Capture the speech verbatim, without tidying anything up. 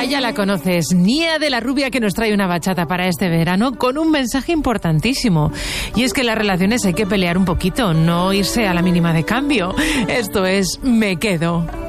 ya la conoces, Nia de la Rubia, que nos trae una bachata para este verano con un mensaje importantísimo. Y es que en las relaciones hay que pelear un poquito, no irse a la mínima de cambio. Esto es Me Quedo.